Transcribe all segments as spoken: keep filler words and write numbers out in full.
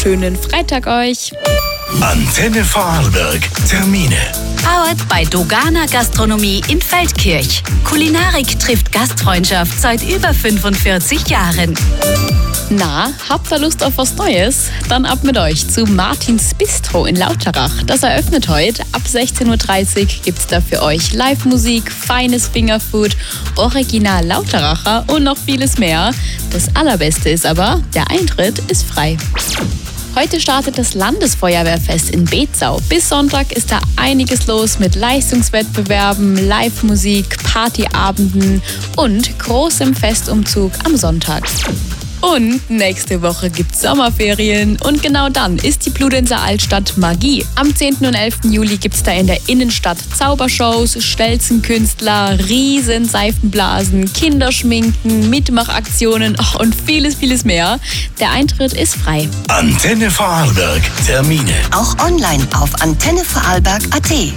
schönen Freitag euch. Antenne Vorarlberg. Termine. Powered by Dogana Gastronomie in Feldkirch. Kulinarik trifft Gastfreundschaft seit über fünfundvierzig Jahren. Na, habt ihr Lust auf was Neues? Dann ab mit euch zu Martins Bistro in Lauterach. Das eröffnet heute. Ab sechzehn Uhr dreißig gibt's da für euch Live-Musik, feines Fingerfood, Original Lauteracher und noch vieles mehr. Das Allerbeste ist aber, der Eintritt ist frei. Heute startet das Landesfeuerwehrfest in Bezau. Bis Sonntag ist da einiges los mit Leistungswettbewerben, Live-Musik, Partyabenden und großem Festumzug am Sonntag. Und nächste Woche gibt's Sommerferien und genau dann ist die Bludenser Altstadt Magie. Am zehnten und elften Juli gibt's da in der Innenstadt Zaubershows, Stelzenkünstler, riesen Seifenblasen, Kinderschminken, Mitmachaktionen und vieles, vieles mehr. Der Eintritt ist frei. Antenne Vorarlberg. Termine. Auch online auf antenne vorarlberg punkt at.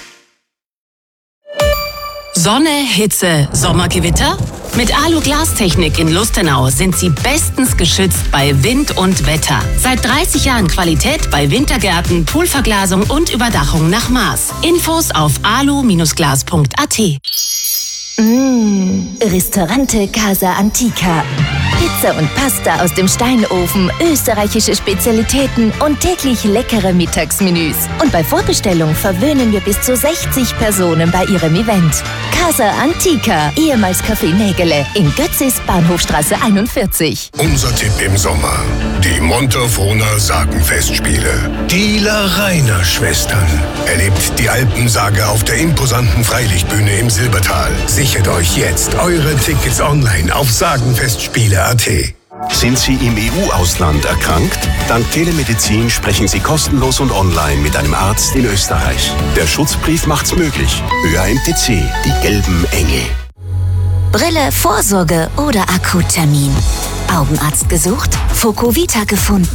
Sonne, Hitze, Sommergewitter? Mit Alu-Glastechnik in Lustenau sind Sie bestens geschützt bei Wind und Wetter. Seit dreißig Jahren Qualität bei Wintergärten, Poolverglasung und Überdachung nach Maß. Infos auf alu Bindestrich glas punkt at. Mmh, Ristorante Casa Antica. Pizza und Pasta aus dem Steinofen, österreichische Spezialitäten und täglich leckere Mittagsmenüs. Und bei Vorbestellung verwöhnen wir bis zu sechzig Personen bei Ihrem Event. Casa Antica, ehemals Café Nägele, in Götzis, Bahnhofstraße einundvierzig. Unser Tipp im Sommer: die Montafona Sagenfestspiele. Die Larrainer Schwestern. Erlebt die Alpensage auf der imposanten Freilichtbühne im Silbertal. Sichert euch jetzt eure Tickets online auf sagenfestspiele punkt at. Sind Sie im E U-Ausland erkrankt? Dank Telemedizin sprechen Sie kostenlos und online mit einem Arzt in Österreich. Der Schutzbrief macht's möglich. Ö A M T C, die gelben Engel. Brille, Vorsorge oder Akuttermin. Augenarzt gesucht? Focovita gefunden.